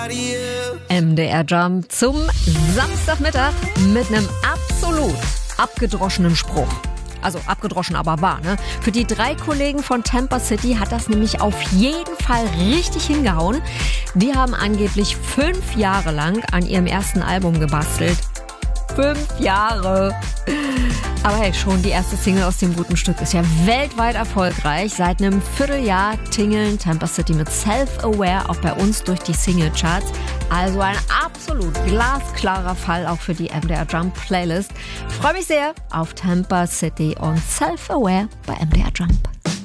MDR Jump zum Samstagmittag mit einem absolut abgedroschenen Spruch. Also abgedroschen, aber wahr, ne? Für die 3 Kollegen von Tampa City hat das nämlich auf jeden Fall richtig hingehauen. Die haben angeblich 5 Jahre lang an ihrem ersten Album gebastelt. 5 Jahre. Aber hey, schon die erste Single aus dem guten Stück ist ja weltweit erfolgreich. Seit einem Vierteljahr tingeln Tampa City mit Self-Aware auch bei uns durch die Singlecharts. Also ein absolut glasklarer Fall auch für die MDR Jump Playlist. Ich freue mich sehr auf Tampa City und Self-Aware bei MDR Jump.